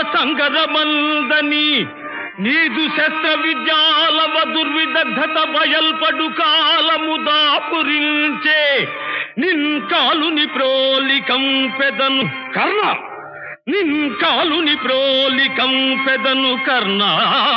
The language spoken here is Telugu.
సంగరమందని నీదు శస్త్ర విద్యాలవ దుర్విదగ్ధత బయల్పడు కాలము దాపురించే నిన్ కాలుని ప్రోలికం పెదను కర్ణ నిన్ కాలుని ప్రోలికం పెదను కర్ణ